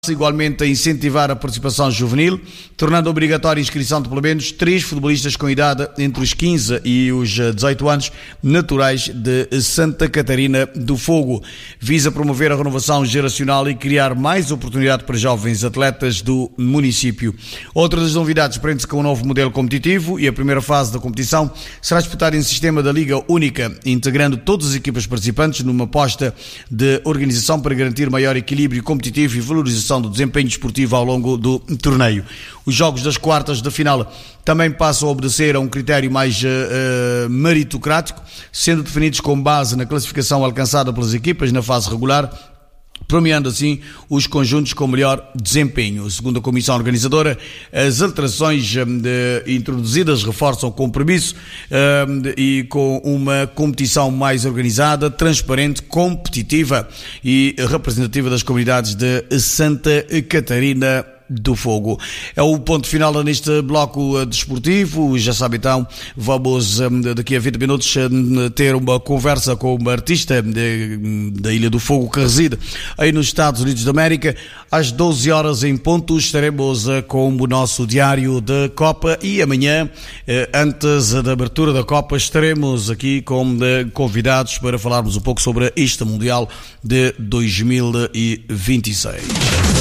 Igualmente a incentivar a participação juvenil, tornando obrigatória a inscrição de pelo menos 3 futebolistas com idade entre os 15 e os 18 anos, naturais de Santa Catarina do Fogo. Visa promover a renovação geracional e criar mais oportunidade para jovens atletas do município. Outra das novidades prende-se com um novo modelo competitivo e a primeira fase da competição será disputada em sistema da Liga Única, integrando todas as equipas participantes numa aposta de organização para garantir maior equilíbrio competitivo e valorização do desempenho desportivo ao longo do torneio. Os jogos das quartas de final também passam a obedecer a um critério mais meritocrático, sendo definidos com base na classificação alcançada pelas equipas na fase regular, premiando assim os conjuntos com melhor desempenho. Segundo a comissão organizadora, as alterações introduzidas reforçam o compromisso e com uma competição mais organizada, transparente, competitiva e representativa das comunidades de Santa Catarina do Fogo. É o ponto final neste bloco desportivo. Já sabe, então, vamos daqui a 20 minutos ter uma conversa com uma artista da Ilha do Fogo que reside aí nos Estados Unidos da América. Às 12 horas em ponto estaremos com o nosso diário da Copa e amanhã, antes da abertura da Copa, estaremos aqui com convidados para falarmos um pouco sobre este Mundial de 2026.